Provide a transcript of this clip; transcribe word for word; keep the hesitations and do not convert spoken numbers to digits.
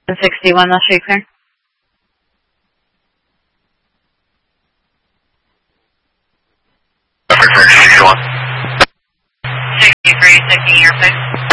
sixty-one, I'll shoot clear. sixty-one. sixty-three, taking your pick.